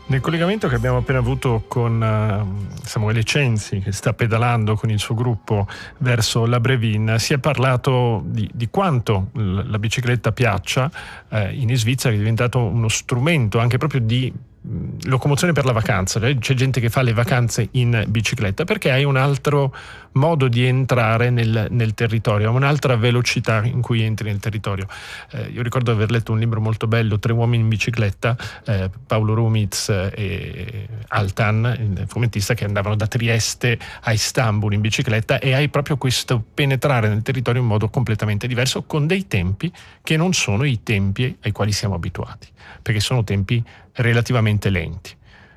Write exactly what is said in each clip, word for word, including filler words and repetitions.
Nel collegamento che abbiamo appena avuto con uh, Samuele Censi, che sta pedalando con il suo gruppo verso la Brevin, si è parlato di, di quanto l- la bicicletta piaccia eh, in Svizzera, che è diventato uno strumento anche proprio di mh, locomozione per la vacanza. C'è gente che fa le vacanze in bicicletta perché hai un altro modo di entrare nel, nel territorio, un'altra velocità in cui entri nel territorio. Eh, io ricordo aver letto un libro molto bello, Tre uomini in bicicletta, eh, Paolo Rumiz e Altan, il fumettista, che andavano da Trieste a Istanbul in bicicletta, e hai proprio questo penetrare nel territorio in modo completamente diverso, con dei tempi che non sono i tempi ai quali siamo abituati, perché sono tempi relativamente lenti.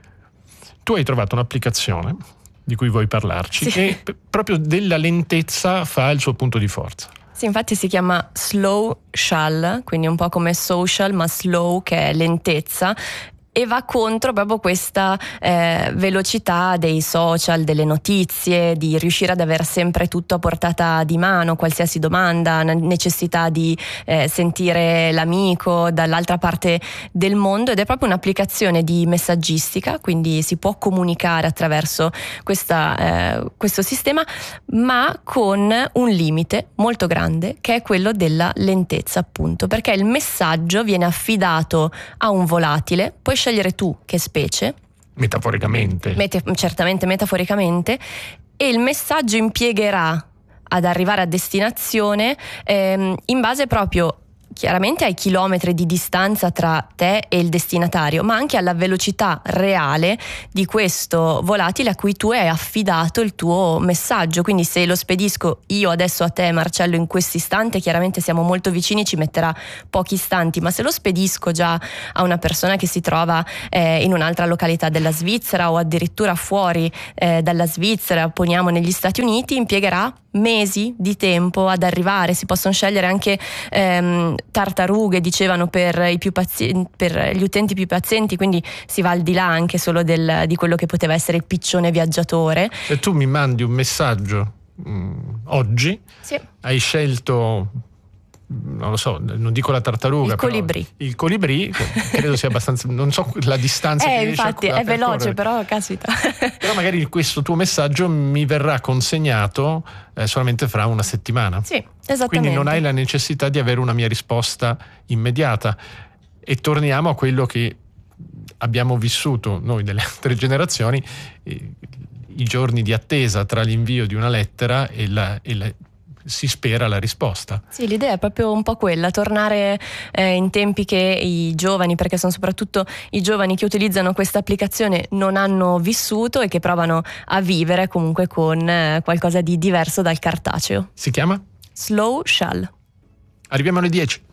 Tu hai trovato un'applicazione di cui vuoi parlarci, sì, che p- proprio della lentezza fa il suo punto di forza. Sì, infatti si chiama Slowshall, quindi un po' come social, ma slow, che è lentezza, e va contro proprio questa eh, velocità dei social, delle notizie, di riuscire ad avere sempre tutto a portata di mano, qualsiasi domanda, necessità di eh, sentire l'amico dall'altra parte del mondo. Ed è proprio un'applicazione di messaggistica, quindi si può comunicare attraverso questa, eh, questo sistema, ma con un limite molto grande, che è quello della lentezza, appunto, perché il messaggio viene affidato a un volatile, puoi scegliere tu che specie, metaforicamente, mete, certamente metaforicamente, e il messaggio impiegherà ad arrivare a destinazione ehm, in base proprio chiaramente ai chilometri di distanza tra te e il destinatario, ma anche alla velocità reale di questo volatile a cui tu hai affidato il tuo messaggio. Quindi se lo spedisco io adesso a te, Marcello, in questo istante, chiaramente siamo molto vicini, ci metterà pochi istanti, ma se lo spedisco già a una persona che si trova eh, in un'altra località della Svizzera, o addirittura fuori eh, dalla Svizzera, poniamo negli Stati Uniti, impiegherà mesi di tempo ad arrivare. Si possono scegliere anche ehm, tartarughe, dicevano, per i più pazienti, per gli utenti più pazienti, quindi si va al di là anche solo del, di quello che poteva essere il piccione viaggiatore. Se tu mi mandi un messaggio mh, oggi, sì, hai scelto, non lo so, non dico la tartaruga, il colibrì. Però il colibrì credo sia abbastanza, non so la distanza eh, che infatti riesce a, a è veloce, percorrere. Però caspita. Però magari questo tuo messaggio mi verrà consegnato eh, solamente fra una settimana. Sì, esattamente. Quindi non hai la necessità di avere una mia risposta immediata. E torniamo a quello che abbiamo vissuto noi delle altre generazioni, eh, i giorni di attesa tra l'invio di una lettera e la, e la si spera la risposta. Sì, l'idea è proprio un po' quella, tornare eh, in tempi che i giovani, perché sono soprattutto i giovani che utilizzano questa applicazione, non hanno vissuto e che provano a vivere comunque con eh, qualcosa di diverso dal cartaceo. Si chiama? Slowshall. Arriviamo alle dieci.